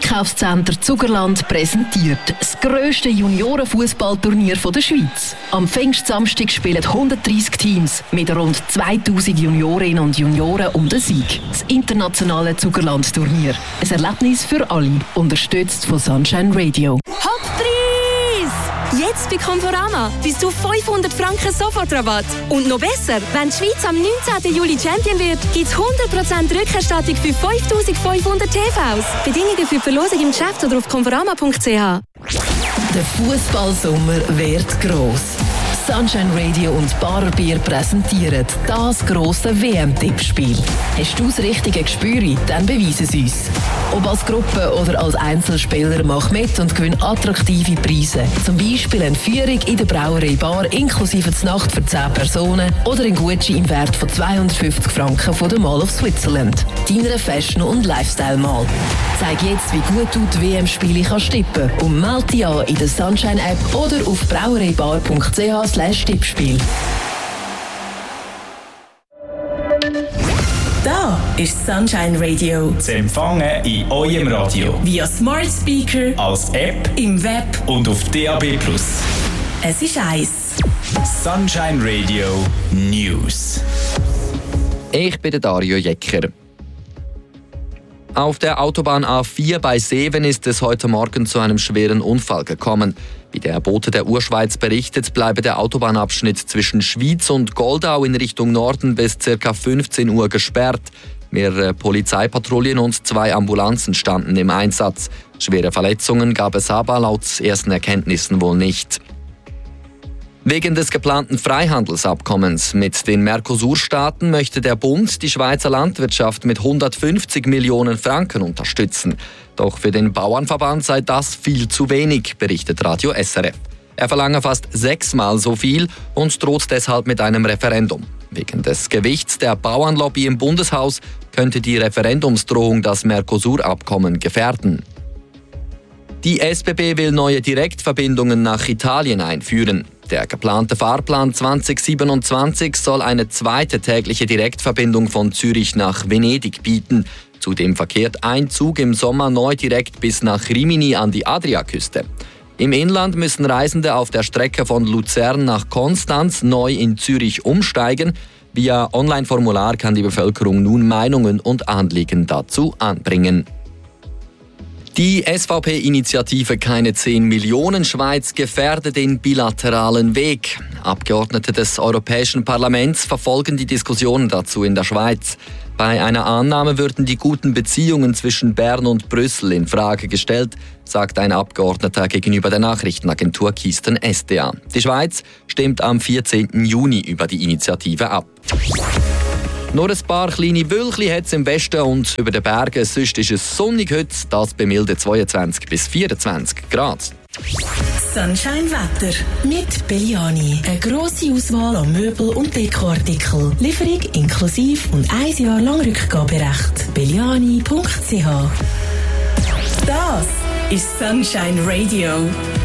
Einkaufscenter Zugerland präsentiert das grösste Juniorenfußballturnier der Schweiz. Am Pfingstsamstag spielen 130 Teams mit rund 2000 Juniorinnen und Junioren um den Sieg. Das internationale Zugerland-Turnier. Ein Erlebnis für alle, unterstützt von Sunshine Radio. Jetzt bei Conforama bis zu 500 Franken Sofortrabatt. Und noch besser, wenn die Schweiz am 19. Juli Champion wird, gibt es 100% Rückerstattung für 5500 TVs. Bedingungen für die Verlosung im Geschäft oder auf conforama.ch. Der Fußballsommer wird gross. Sunshine Radio und Barer Bier präsentieren das grosse WM-Tippspiel. Hast du das richtige Gespür? Dann beweise es uns. Ob als Gruppe oder als Einzelspieler, mach mit und gewinn attraktive Preise. Zum Beispiel eine Führung in der Brauerei Bar inklusive die Nacht für 10 Personen oder ein Gutschein im Wert von 250 Franken von der Mall of Switzerland. Deiner Fashion- und Lifestyle-Mall. Zeig jetzt, wie gut du die WM-Spiele kannst tippen und melde dich an in der Sunshine-App oder auf brauereibar.ch/Tippspiel. Da ist Sunshine Radio. Zu empfangen in eurem Radio. Via Smart Speaker, als App, im Web und auf DAB+. Es ist eins. Sunshine Radio News. Ich bin der Dario Jecker. Auf der Autobahn A4 bei Seven ist es heute Morgen zu einem schweren Unfall gekommen. Wie der Bote der Urschweiz berichtet, bleibe der Autobahnabschnitt zwischen Schwyz und Goldau in Richtung Norden bis ca. 15 Uhr gesperrt. Mehrere Polizeipatrouillen und 2 Ambulanzen standen im Einsatz. Schwere Verletzungen gab es aber laut ersten Erkenntnissen wohl nicht. Wegen des geplanten Freihandelsabkommens mit den Mercosur-Staaten möchte der Bund die Schweizer Landwirtschaft mit 150 Millionen Franken unterstützen. Doch für den Bauernverband sei das viel zu wenig, berichtet Radio SRF. Er verlange fast 6-mal so viel und droht deshalb mit einem Referendum. Wegen des Gewichts der Bauernlobby im Bundeshaus könnte die Referendumsdrohung das Mercosur-Abkommen gefährden. Die SBB will neue Direktverbindungen nach Italien einführen. Der geplante Fahrplan 2027 soll eine zweite tägliche Direktverbindung von Zürich nach Venedig bieten. Zudem verkehrt ein Zug im Sommer neu direkt bis nach Rimini an die Adriaküste. Im Inland müssen Reisende auf der Strecke von Luzern nach Konstanz neu in Zürich umsteigen. Via Online-Formular kann die Bevölkerung nun Meinungen und Anliegen dazu anbringen. Die SVP-Initiative Keine 10 Millionen Schweiz gefährdet den bilateralen Weg. Abgeordnete des Europäischen Parlaments verfolgen die Diskussionen dazu in der Schweiz. Bei einer Annahme würden die guten Beziehungen zwischen Bern und Brüssel in Frage gestellt, sagt ein Abgeordneter gegenüber der Nachrichtenagentur Kisten SDA. Die Schweiz stimmt am 14. Juni über die Initiative ab. Nur ein paar kleine Wölkchen hat es im Westen und über den Bergen. Sonst ist es sonnig heute, das bei milden 22 bis 24 Grad. Sunshine Wetter mit Belliani. Eine grosse Auswahl an Möbel- und Dekoartikel. Lieferung inklusive und 1 Jahr lang Rückgaberecht. belliani.ch. Das ist Sunshine Radio.